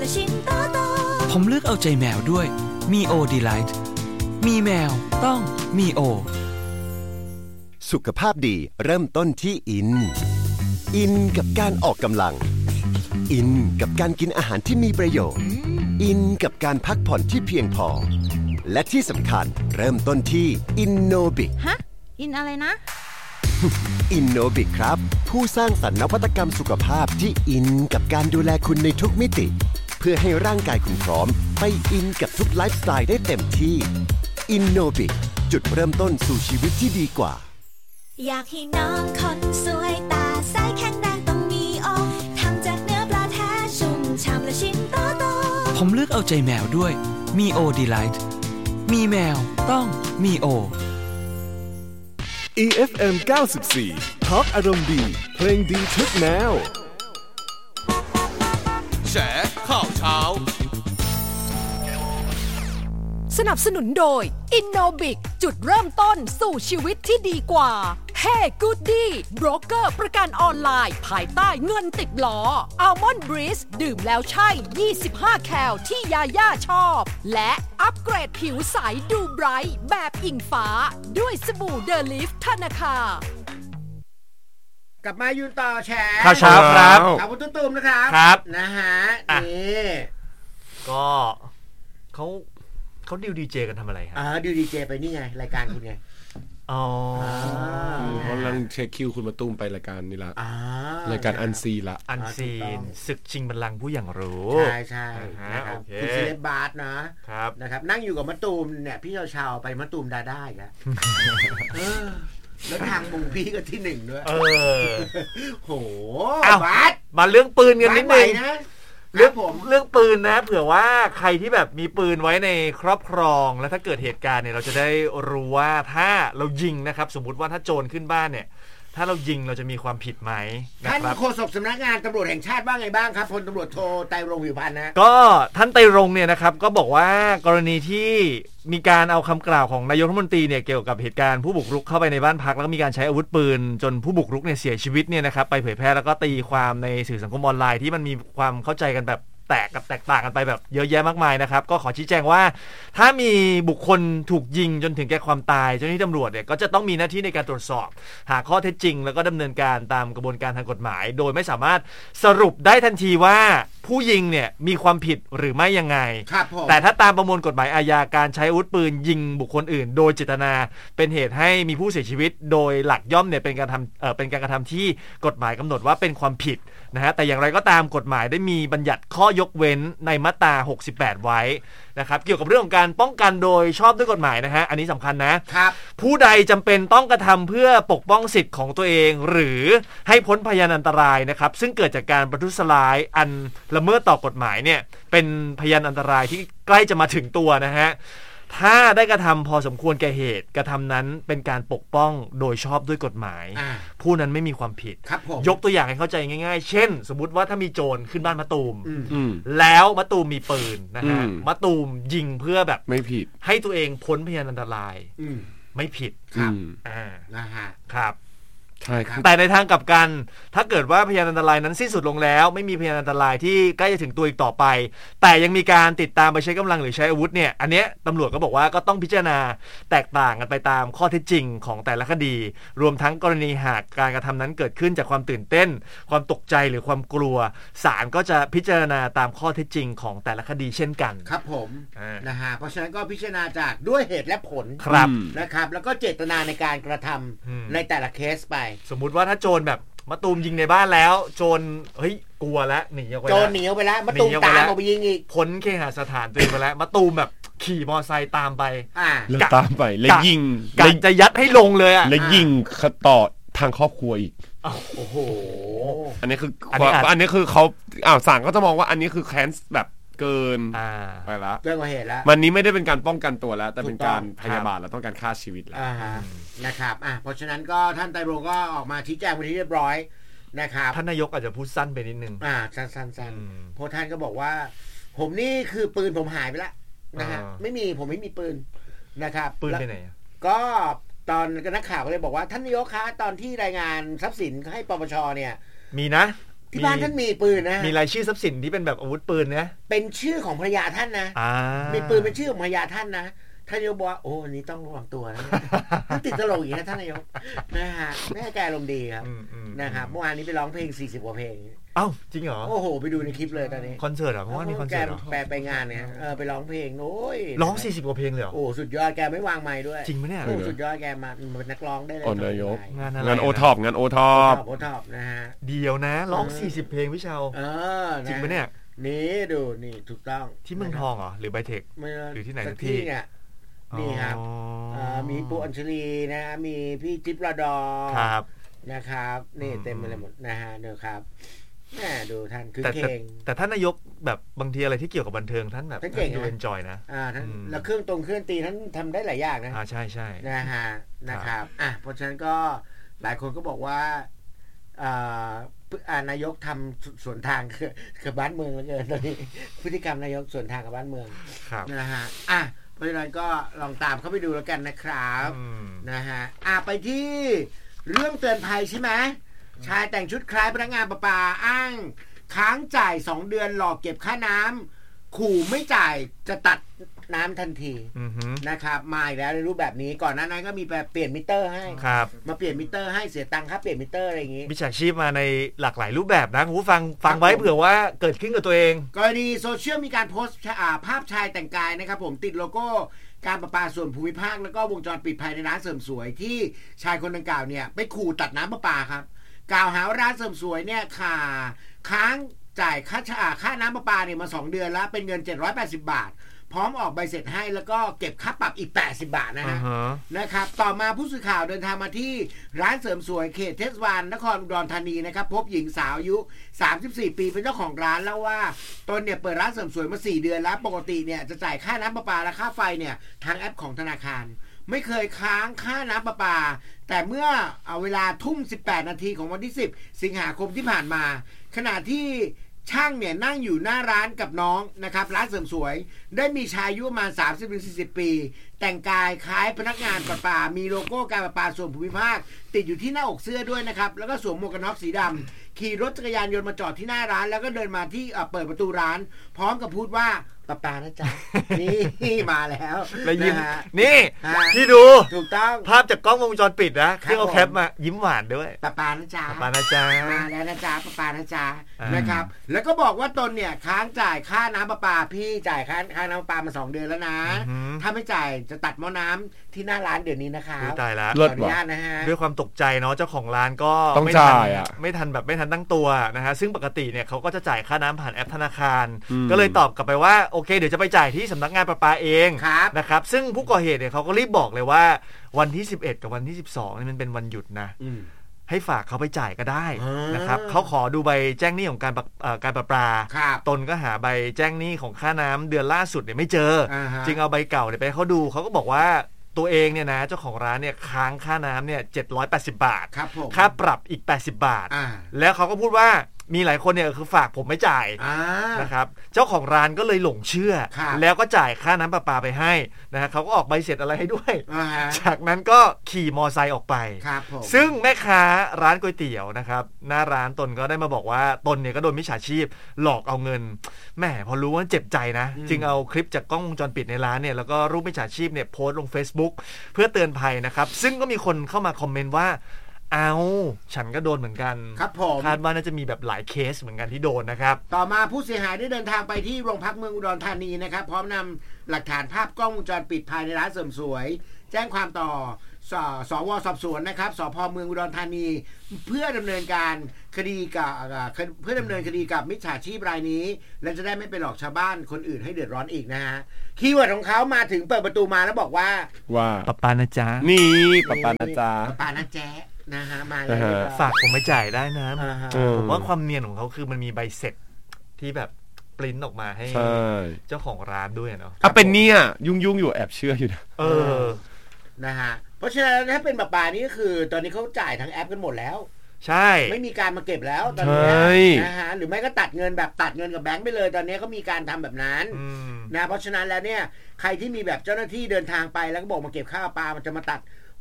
ละชิ้นโตๆผมเลือกเอาใจแมวด้วยมีโอดีไลท์มีแมวต้องมีโอสุขภาพดีเริ่มต้นที่อินกับการออกกำลังอินกับการกินอาหารที่มีประโยชน์อินกับการพักผ่อนที่เพียงพอและที่สำคัญเริ่มต้นที่อินโนบิกฮะอินอะไรนะอินโนบิกครับผู้สร้างสรรค์นวัตกรรมสุขภาพที่อินกับการดูแลคุณในทุกมิติเพื่อให้ร่างกายคุณพร้อมไปอินกับทุกไลฟ์สไตล์ได้เต็มที่อินโนบิกจุดเริ่มต้นสู่ชีวิตที่ดีกว่าอยากให้น้องคนสวยตาใสแข็งแรงต้องมีโอทำจากเนื้อปลาแท้ชุ่มฉ่ำและชิ้นโตๆผมเลือกเอาใจแมวด้วยมีโอดีไลท์มีแมวต้องมีโอ EFM 94 Talk อารมณ์ดีเพลงดีทุกแนวแฉข่าวเช้าสนับสนุนโดย Innobic จุดเริ่มต้นสู่ชีวิตที่ดีกว่า Hey Goody โบรกเกอร์ประกันออนไลน์ภายใต้เงินติดล้อ Almond Breeze ดื่มแล้วใช่25แคลที่ยาย่าชอบและอัปเกรดผิวใสดูไบรท์แบบอิงฟ้าด้วยสบู่เดลิฟธนาคารกลับมายืนต่อแชร์ข่าวเช้าครับข่าวคุณตุ้มนะครับครับนะฮะนี่ก็เขาดิวดีเจกันทำอะไรครับดิวดีเจไปนี่ไงรายการคุณไงอ๋อกำลังเช็คคิวคุณมาตุ้มไปรายการนี่ละรายการอันซีละอันซีนศึกชิงบัลลังก์ผู้อย่างรู้ใช่นะครับคุณเซเลบบาร์สนะครับนั่งอยู่กับมะตูมเนี่ยพี่ชาวไปมะตูมได้กันแล้วทางมงพี่ก็ที่หนึ่งด้วยโหบาสมาเรื่องปืนกันนิดนึงเรื่องปืนนะเผื่อว่าใครที่แบบมีปืนไว้ในครอบครองแล้วถ้าเกิดเหตุการณ์เนี่ยเราจะได้รู้ว่าถ้าเรายิงนะครับสมมุติว่าถ้าโจรขึ้นบ้านเนี่ยถ้าเรายิงเราจะมีความผิดไหมท่านโฆษกสำนักงานตำรวจแห่งชาติว่าไงบ้างครับพลตำรวจโทไตรรงค์ ผิวพรรณนะก็ท่านไตรรงค์เนี่ยนะครับก็บอกว่ากรณีที่มีการเอาคำกล่าวของนายกรัฐมนตรีเนี่ยเกี่ยวกับเหตุการณ์ผู้บุกรุกเข้าไปในบ้านพักแล้วก็มีการใช้อาวุธปืนจนผู้บุกรุกเนี่ยเสียชีวิตเนี่ยนะครับไปเผยแพร่แล้วก็ตีความในสื่อสังคมออนไลน์ที่มันมีความเข้าใจกันแบบแตกต่างกันไปแบบเยอะแยะมากมายนะครับก็ขอชี้แจงว่าถ้ามีบุคคลถูกยิงจนถึงแก่ความตายเจ้าหน้าที่ตำรวจเนี่ยก็จะต้องมีหน้าที่ในการตรวจสอบหาข้อเท็จจริงแล้วก็ดำเนินการตามกระบวนการทางกฎหมายโดยไม่สามารถสรุปได้ทันทีว่าผู้ยิงเนี่ยมีความผิดหรือไม่ยังไงแต่ถ้าตามประมวลกฎหมายอาญาการใช้อาวุธปืนยิงบุคคลอื่นโดยเจตนาเป็นเหตุให้มีผู้เสียชีวิตโดยหลักย่อมเนี่ยเป็นการกระทำที่กฎหมายกำหนดว่าเป็นความผิดนะฮะแต่อย่างไรก็ตามกฎหมายได้มีบัญญัติข้อยกเว้นในมาตรา68ไว้นะครับเกี่ยวกับเรื่องของการป้องกันโดยชอบด้วยกฎหมายนะฮะอันนี้สำคัญนะครับผู้ใดจำเป็นต้องกระทำเพื่อปกป้องสิทธิ์ของตัวเองหรือให้พ้นพยานอันตรายนะครับซึ่งเกิดจากการประทุษร้ายอันละเมิดต่อกฎหมายเนี่ยเป็นพยานอันตรายที่ใกล้จะมาถึงตัวนะฮะถ้าได้กระทำพอสมควรแก่เหตุกระทำนั้นเป็นการปกป้องโดยชอบด้วยกฎหมายผู้นั้นไม่มีความผิดยกตัวอย่างให้เข้าใจง่ายๆเช่นสมมุติว่าถ้ามีโจรขึ้นบ้านมะตูมแล้วมะตูมมีปืนนะฮะมะตูมยิงเพื่อแบบไม่ผิดให้ตัวเองพ้นพยานอันตรายไม่ผิดครับนะฮะครับแต่ในทางกลับกันถ้าเกิดว่าพยานอันตรายนั้นสิ้นสุดลงแล้วไม่มีพยานอันตรายที่ใกล้จะถึงตัวอีกต่อไปแต่ยังมีการติดตามไปใช้กำลังหรือใช้อาวุธเนี่ยอันเนี้ยตำรวจก็บอกว่าก็ต้องพิจารณาแตกต่างกันไปตามข้อเท็จจริงของแต่ละคดีรวมทั้งกรณีหากการกระทำนั้นเกิดขึ้นจากความตื่นเต้นความตกใจหรือความกลัวศาลก็จะพิจารณาตามข้อเท็จจริงของแต่ละคดีเช่นกันครับผมนะฮะเพราะฉะนั้นก็พิจารณาจากด้วยเหตุและผลนะครับแล้วก็เจตนาในการกระทำในแต่ละเคสไปสมมุติว่าถ้าโจรแบบมะตูมยิงในบ้านแล้วโจรเฮ้ยกลัวแล้วหนีออกไปแล้วโจรหนีออกไปแล้วมะตูมตามออกไปยิงอีกพ้นเคหสถานตัวเองไปแล้วมะตูมแบบขี่มอไซค์ตามไปแล้วตามไปแล้วยิงกะจะยัดให้ลงเลยอ่ะแล้วยิงต่อทางครอบครัวอีกโอ้โหอันนี้คือเขาศาลก็จะมองว่าอันนี้คือแค้นแบบเกินไปแล้วเกินกว่าเหตุแล้วมันนี้ไม่ได้เป็นการป้องกันตัวแล้วแต่เป็นการพยาบาทแล้วต้องการฆ่าชีวิตแล้วนะครับเพราะฉะนั้นก็ท่านไตรรงค์ก็ออกมาชี้แจงไปที่เรียบร้อยนะครับท่านนายกอาจจะพูดสั้นไปนิดนึงสั้นเพราะท่านก็บอกว่าผมนี่คือปืนผมหายไปแล้วนะฮะผมไม่มีปืนนะครับปืนไปไหนก็ตอนนักข่าวก็เลยบอกว่าท่านนายกคะตอนที่รายงานทรัพย์สินให้ปปชเนี่ยมีนะที่บ้านท่านมีปืนนะมีรายชื่อทรัพย์สินที่เป็นแบบอาวุธปืนนะเป็นชื่อของภรรยาท่านนะมีปืนเป็นชื่อของภรรยาท่านนะท่านนายกบอกว่าโอ้อันนี้ต้องระวังตัวนะติดตลกอย่างนี้นะท่านนายกนะฮะแม่แกลมดีครับนะครับเมื่อวานนี้ไปร้องเพลง40กว่าเพลงเอ้าจริงเหรอโอ้โหไปดูในคลิปเลยตอนนี้คอนเสิร์ตเหรอเพราะว่ามีคอนเสิร์ตเหรอไปงานเนี่ยไปร้องเพลงโอ้ยร้อง40กว่าเพลงเลยเหรอโอ้สุดยอดแกไม่วางไมค์ด้วยจริงมั้ยเนี่ยโอ้สุดยอดแกมาเป็นนักร้องได้เลยนายกงานโอท็อปโอท็อปนะฮะเดียวนะร้อง40เพลงพี่เชาจริงมั้ยเนี่ยนี่ดูนี่ถูกต้องที่เมืองทองเหรอหรือไบเทคหรือที่ไหนสักที่เนี่ยนี่ครับมีปูอัญชลีนะมีพี่จิ๊บระดอนะครับนี่เต็มไปเลยหมดนะฮะเนอะครับแม่ดูท่านคือเก่งแต่ท่านนายกแบบบางทีอะไรที่เกี่ยวกับบันเทิงท่านแบบดูเอนจอยนะท่านแล้วเครื่องตีท่านทำได้หลายอย่างนะใช่ใช่นะฮะนะครับเพราะฉะนั้นก็หลายคนก็บอกว่านายกทำสวนทางกับบ้านเมืองแล้วเกินตอนนี้พฤติกรรมนายกสวนทางกับบ้านเมืองนะฮะเพราะฉะนั้นก็ลองตามเข้าไปดูแล้วกันนะครับนะฮะไปที่เรื่องเตือนภัยใช่ไหมชายแต่งชุดคล้ายพนักงานประปาอ้างค้างจ่าย2 เดือนหลอกเก็บค่าน้ำขู่ไม่จ่ายจะตัดน้ำทันทีนะครับมาอีกแล้วในรูปแบบนี้ก่อนหน้านั้นก็มีเปลี่ยนมิเตอร์ให้มาเปลี่ยนมิเตอร์ให้เสียตังค่าเปลี่ยนมิเตอร์อะไรอย่างงี้มิจฉาชีพมาในหลากหลายรูปแบบนะคุณผู้ฟังไว้เผื่อว่าเกิดขึ้นกับตัวเองกรณีโซเชียลมีการโพสต์ภาพชายแต่งกายนะครับผมติดโลโก้การประปาส่วนภูมิภาคแล้วก็วงจรปิดภายในร้านเสริมสวยที่ชายคนดังกล่าวเนี่ยไปขู่ตัดน้ำประปาครับกล่าวหาว่าร้านเสริมสวยเนี่ยค้างจ่ายค่าน้ำประปาเนี่ยมา2 เดือนแล้วเป็นเงิน780 บาทพร้อมออกใบเสร็จให้แล้วก็เก็บค่าปรับอีก80 บาทนะฮะนะครับต่อมาผู้สื่อข่าวเดินทางมาที่ร้านเสริมสวยเขตเทศบาลนครอุดรธานีนะครับพบหญิงสาวอายุ34 ปีเป็นเจ้าของร้านเล่าว่าตนเนี่ยเปิดร้านเสริมสวยมา4 เดือนแล้วปกติเนี่ยจะจ่ายค่าน้ำประปาและค่าไฟเนี่ยทางแอปของธนาคารไม่เคยค้างค่าน้ำประปาแต่เมื่อเวลาทุ่ม18 นาทีของวันที่10 สิงหาคมที่ผ่านมาขณะที่ช่างเนี่ยนั่งอยู่หน้าร้านกับน้องนะครับร้านเสริมสวยได้มีชายอายุประมาณ 30-40 ปีแต่งกายคล้ายพนักงานประปามีโลโก้การประปาส่วนภูมิภาคติดอยู่ที่หน้าอกเสื้อด้วยนะครับแล้วก็สวมหมวกกันน็อกสีดำขี่รถจักรยานยนต์มาจอดที่หน้าร้านแล้วก็เดินมาที่เปิดประตูร้านพร้อมกับพูดว่าประปานะจ๊ะนี่มาแล้วนะฮะนี่ที่ดูถูกต้องภาพจากกล้องวงจรปิดนะที่เอาแคปมายิ้มหวานด้วยประปานะจ๊ะประปานะจ๊ะมาแล้วนะจ๊ะประปานะจ๊ะนะครับแล้วก็บอกว่าตนเนี่ยค้างจ่ายค่าน้ำประปาพี่จ่ายค่าน้ำประปามา2 เดือนแล้วนะถ้าไม่จ่ายจะตัดหม้อน้ำที่หน้าร้านเดี๋ยวนี้นะคะตายแล้วขออนุญาตนะฮะด้วยความตกใจเนาะเจ้าของร้านก็ต้องจ่ายไม่ทันตั้งตัวนะฮะซึ่งปกติเนี่ยเขาก็จะจ่ายค่าน้ำผ่านแอปธนาคารก็เลยตอบกลับไปว่าโอเคเดี๋ยวจะไปจ่ายที่สำนักงานประปาเองนะครับซึ่งผู้ก่อเหตุเนี่ยเขาก็รีบบอกเลยว่าวันที่11กับวันที่12นี่มันเป็นวันหยุดนะให้ฝากเขาไปจ่ายก็ได้นะครับเขาขอดูใบแจ้งหนี้ของการประปาตนก็หาใบแจ้งหนี้ของค่าน้ำเดือนล่าสุดเนี่ยไม่เจอจึงเอาใบเก่าเนี่ยไปเขาดูเขาก็บอกว่าตัวเองเนี่ยนะเจ้าของร้านเนี่ยค้างค่าน้ำเนี่ย780 บาทค่าปรับอีก80 บาทแล้วเขาก็พูดว่ามีหลายคนเนี่ยคือฝากผมไม่จ่ายนะครับเจ้าของร้านก็เลยหลงเชื่อแล้วก็จ่ายค่าน้ำประปาไปให้นะฮะเขาก็ออกใบเสร็จอะไรให้ด้วยจากนั้นก็ขี่มอไซค์ออกไปซึ่งแม่ค้าร้านก๋วยเตี๋ยวนะครับหน้าร้านตนก็ได้มาบอกว่าตนเนี่ยก็โดนมิจฉาชีพหลอกเอาเงินแหมพอรู้ว่าเจ็บใจนะจึงเอาคลิปจากกล้องวงจรปิดในร้านเนี่ยแล้วก็รูปมิจฉาชีพเนี่ยโพสต์ลง Facebook เพื่อเตือนภัยนะครับซึ่งก็มีคนเข้ามาคอมเมนต์ว่าฉันก็โดนเหมือนกันครับผมคาดว่าน่าจะมีแบบหลายเคสเหมือนกันที่โดนนะครับต่อมาผู้เสียหายได้เดินทางไปที่โรงพักเมืองอุดรธานีนะครับพร้อมนำหลักฐานภาพกล้องวงจรปิดภายในร้านเสริมสวยแจ้งความต่อสว.สอบสวนนะครับสพ.เมืองอุดรธานีเพื่อดำเนินคดีกับมิจฉาชีพรายนี้และจะได้ไม่ไปหลอกชาวบ้านคนอื่นให้เดือดร้อนอีกนะฮะคีย์เวิร์ดของเขามาถึงเปิดประตูมาแล้วบอกว่าปะปานะจ๊ะนี่ปะปานะจ๊ะปะปานะแจ๊ะนะฮะมาเลยฝากผมไม่จ่ายได้นะผมว่าความเนียนของเขาคือมันมีใบเสร็จที่แบบปริ้นออกมาให้เจ้าของร้านด้วยเนาะถ้าเป็นเนี่ยยุ่งอยู่แอบเชื่ออยู่นะนะฮะเพราะฉะนั้นถ้าเป็นประปานี่ก็คือตอนนี้เขาจ่ายทางแอปกันหมดแล้วใช่ไม่มีการมาเก็บแล้วตอนนี้นะฮะหรือไม่ก็ตัดเงินกับแบงค์ไปเลยตอนนี้เขามีการทำแบบนั้นนะเพราะฉะนั้นแล้วเนี่ยใครที่มีแบบเจ้าหน้าที่เดินทางไปแล้วก็บอกมาเก็บค่าประปามันจะมาตัด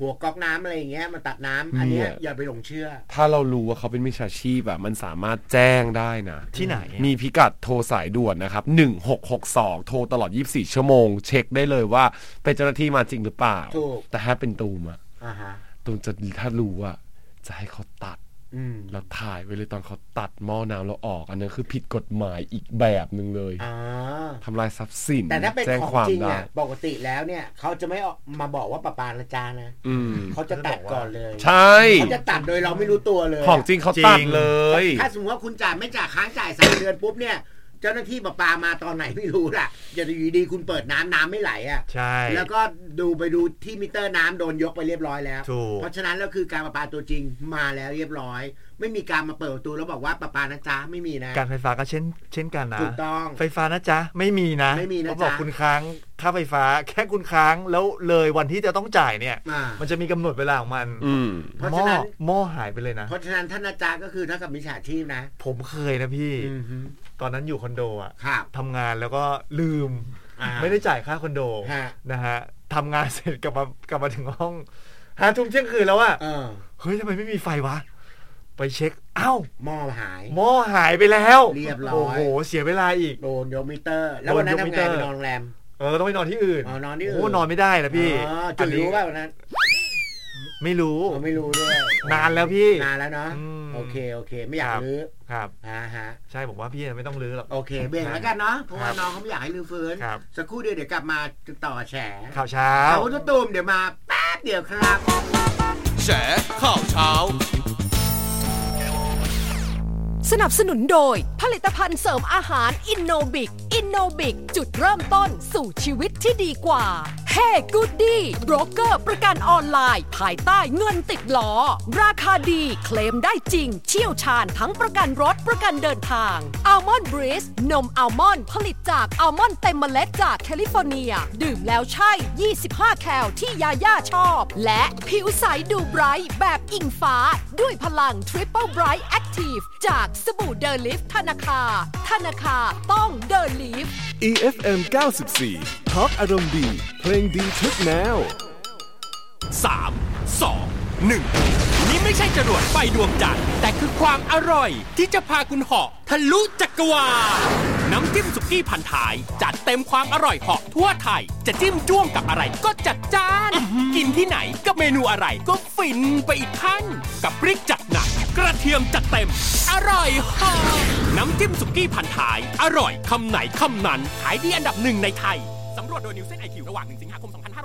หัวก๊อกน้ำอะไรอย่างเงี้ยมาตัดน้ำอันเนี้ยอย่าไปหลงเชื่อถ้าเรารู้ว่าเขาเป็นมิจฉาชีพมันสามารถแจ้งได้นะที่ไหนมีพิกัดโทรสายด่วนนะครับ1662โทรตลอด24ชั่วโมงเช็คได้เลยว่าเป็นเจ้าหน้าที่มาจริงหรือเปล่าแต่ถ้าเป็นตูมตูมจะถ้ารู้ว่าจะให้เขาตัดแล้วถ่ายไว้เลยตอนเขาตัดหม้อน้ำแล้วออกอันนั้นคือผิดกฎหมายอีกแบบนึงเลยทำลายทรัพย์สินแต่ถ้าเป็นของจริงเนี่ยปกติแล้วเนี่ยเขาจะไม่มาบอกว่าประปานะจ๊ะนะเขาจะตัดก่อนเลยใช่เขาจะตัดโดยเราไม่รู้ตัวเลยของจริงเขาตัดเลยถ้าสมมติว่าคุณจ่ายไม่จ่ายค้างจ่าย3 เดือนปุ๊บเนี่ยเจ้าหน้าที่ประปามาตอนไหนไม่รู้ล่ะจะอยู่ดีคุณเปิดน้ำไม่ไหลอ่ะใช่แล้วก็ไปดูที่มิเตอร์น้ำโดนยกไปเรียบร้อยแล้วเพราะฉะนั้นแล้วคือการประปาตัวจริงมาแล้วเรียบร้อยไม่มีการมาเปิดประตูแล้วบอกว่าประปานะจ๊ะไม่มีนะการไฟฟ้าก็เช่นกันนะถูกต้องไฟฟ้านะจ๊ะไม่มีนะเขาบอกคุณค้างค่าไฟฟ้าแค่คุณค้างแล้วเลยวันที่จะต้องจ่ายเนี่ยมันจะมีกำหนดเวลาของมันเพราะฉะนั้นหม้อหายไปเลยนะเพราะฉะนั้นท่านนะจ๊ะก็คือเท่ากับมิจฉาชีพนะผมเคยนะพี่ตอนนั้นอยู่คอนโดอ่ะทำงานแล้วก็ลืมไม่ได้จ่ายค่าคอนโดนะฮะทำงานเสร็จกลับมาถึงห้อง5 ทุ่มเที่ยงคืนแล้วอ่ะเฮ้ยทำไมไม่มีไฟวะไปเช็คอ้าวหม้อหายไปแล้วเรียบร้อยโอ้โหเสียเวลาอีกโดนยกมิเตอร์แล้ววันนั้นทำไงไปนอนโรงแรมต้องไปนอนที่อื่นนอนที่อื่นโอ้นอนไม่ได้นะพี่จุดรู้ป่ะวันนั้นไม่รู้ด้วยนานแล้วพี่นานแล้วเนาะโอเคไม่อยากลื้อครับฮะใช่ผมว่าพี่ไม่ต้องลื้อหรอกโอเคเบรกแล้วกันเนาะเพราะว่าน้องเขาไม่อยากให้ลื้อฟื้นสักครู่เดี๋ยวกลับมาต่อแฉข่าวเช้าข่าวตุ้มเดี๋ยวมาแป๊บเดียวครับแฉข่าวเช้าสนับสนุนโดยผลิตภัณฑ์เสริมอาหารอินโนบิกจุดเริ่มต้นสู่ชีวิตที่ดีกว่าเฮ้กูดดี้โบรกเกอร์ประกันออนไลน์ภายใต้เงินติดล้อราคาดีเคลมได้จริงเชี่ยวชาญทั้งประกันรถประกันเดินทางอัลมอนด์บริสนมอัลมอนด์ผลิตจากอัลมอนด์เต็มเมล็ดจากแคลิฟอร์เนียดื่มแล้วใช่25แคลที่ยาย่าชอบและผิวใสดูไบรท์แบบอิงฟ้าด้วยพลัง Triple Bright Active จากสบู่เดอลิฟธนาคารต้องเดอลิฟ EFM 94 Talk อารมณ์ดีเพลงดีทุกแนว 3 2 1นี่ไม่ใช่จรวดไฟดวงจันทร์แต่คือความอร่อยที่จะพาคุณเหาะทะลุจักรวาลน้ำจิ้มสุกี้พันท้ายจัดเต็มความอร่อยเหาะทั่วไทยจะจิ้มจ้วงกับอะไรก็จัดจ้านกินที่ไหนกับเมนูอะไรก็ฟินไปอีกขั้นกับพริกจัดหนักกระเทียมจัดเต็มอร่อยเหาะน้ำจิ้มสุกี้พันท้ายอร่อยคำไหนคำนั้นขายดีอันดับ1ในไทยสำรวจโดยนิวเซน IQ ระหว่าง1 สิงหาคม 2565